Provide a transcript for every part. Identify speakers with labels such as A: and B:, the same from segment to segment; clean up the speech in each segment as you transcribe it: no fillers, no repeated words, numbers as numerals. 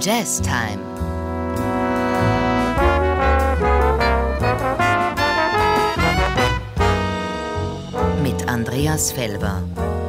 A: Jazz Time. Mit Andreas Felber.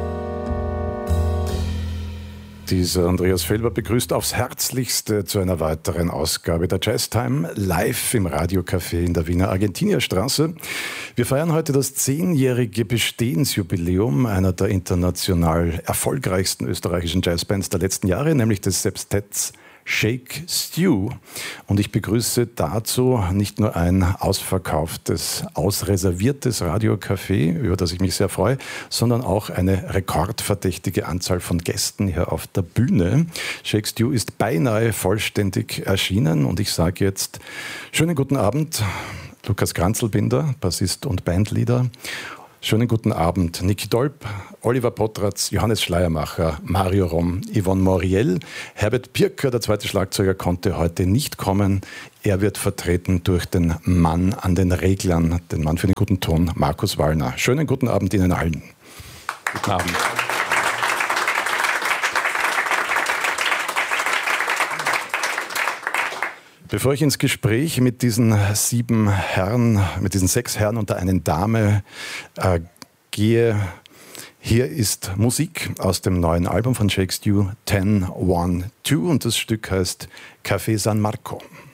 B: Dieser Andreas Felber begrüßt aufs Herzlichste zu einer weiteren Ausgabe der Jazz Time live im Radiocafé in der Wiener Argentinierstraße. Wir feiern heute das 10-jährige Bestehensjubiläum einer der international erfolgreichsten österreichischen Jazzbands der letzten Jahre, nämlich des Septetts Shake Stew. Und ich begrüße dazu nicht nur ein ausverkauftes, ausreserviertes Radiocafé, über das ich mich sehr freue, sondern auch eine rekordverdächtige Anzahl von Gästen hier auf der Bühne. Shake Stew ist beinahe vollständig erschienen und ich sage jetzt schönen guten Abend, Lukas Granzelbinder, Bassist und Bandleader. Schönen guten Abend, Niki Dolb, Oliver Potratz, Johannes Schleiermacher, Mario Rom, Yvonne Moriel. Herbert Pirker, der zweite Schlagzeuger, konnte heute nicht kommen. Er wird vertreten durch den Mann an den Reglern, den Mann für den guten Ton, Markus Wallner. Schönen guten Abend Ihnen allen.
C: Guten Abend.
B: Bevor ich ins Gespräch mit diesen 6 Herren und der einen Dame gehe, hier ist Musik aus dem neuen Album von Shake Stew, 10-1-2, und das Stück heißt Café San Marco.